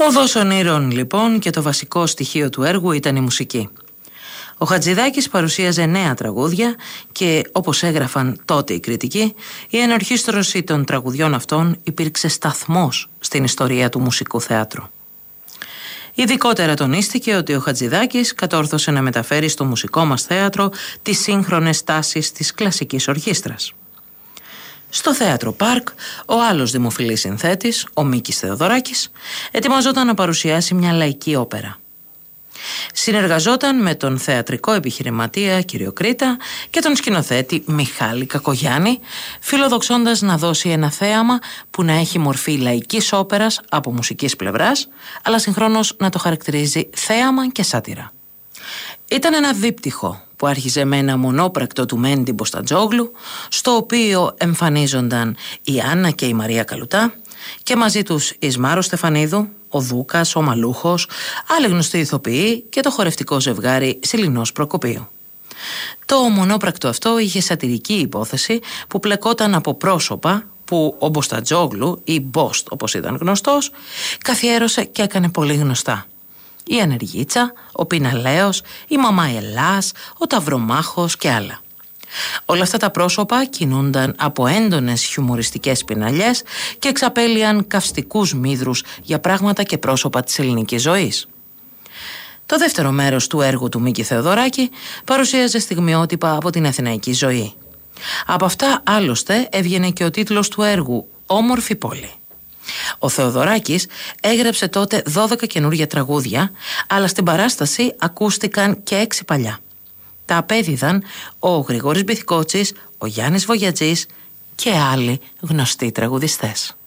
Οδός ονείρων λοιπόν, και το βασικό στοιχείο του έργου ήταν η μουσική. Ο Χατζηδάκης παρουσίαζε 9 τραγούδια και, όπως έγραφαν τότε οι κριτικοί, η ενορχήστρωση των τραγουδιών αυτών υπήρξε σταθμός στην ιστορία του μουσικού θεάτρου. Ειδικότερα τονίστηκε ότι ο Χατζηδάκης κατόρθωσε να μεταφέρει στο μουσικό μας θέατρο τις σύγχρονες τάσεις της κλασικής ορχήστρας. Στο Θέατρο Πάρκ, ο άλλος δημοφιλής συνθέτης, ο Μίκης Θεοδωράκης, ετοιμαζόταν να παρουσιάσει μια λαϊκή όπερα. Συνεργαζόταν με τον θεατρικό επιχειρηματία κύριο Κρήτα και τον σκηνοθέτη Μιχάλη Κακογιάννη, φιλοδοξώντας να δώσει ένα θέαμα που να έχει μορφή λαϊκής όπερας από μουσικής πλευράς, αλλά συγχρόνως να το χαρακτηρίζει θέαμα και σάτυρα. Ήταν ένα δίπτυχο που άρχιζε με ένα μονόπρακτο του Μέντι Μποστατζόγλου, στο οποίο εμφανίζονταν η Άννα και η Μαρία Καλουτά και μαζί τους η Σμάρο Στεφανίδου, ο Δούκας, ο Μαλούχος, άλλοι γνωστοί ηθοποιοί και το χορευτικό ζευγάρι Σιλινός Προκοπίου. Το μονόπρακτο αυτό είχε σατυρική υπόθεση που πλεκόταν από πρόσωπα που ο Μποστατζόγλου, ή Μπόστ όπως ήταν γνωστός, καθιέρωσε και έκανε πολύ γνωστά. Η Ανεργίτσα, ο Πιναλέος, η Μαμά Ελλάς, ο Ταυρομάχος και άλλα. Όλα αυτά τα πρόσωπα κινούνταν από έντονες χιουμοριστικές πιναλιές και εξαπέλυαν καυστικούς μύδρους για πράγματα και πρόσωπα της ελληνικής ζωής. Το δεύτερο μέρος του έργου του Μίκη Θεοδωράκη παρουσίαζε στιγμιότυπα από την αθηναϊκή ζωή. Από αυτά άλλωστε έβγαινε και ο τίτλος του έργου «Όμορφη πόλη». Ο Θεοδωράκης έγραψε τότε 12 καινούργια τραγούδια, αλλά στην παράσταση ακούστηκαν και 6 παλιά. Τα απέδιδαν ο Γρηγόρης Μπιθικότσης, ο Γιάννης Βογιατζής και άλλοι γνωστοί τραγουδιστές.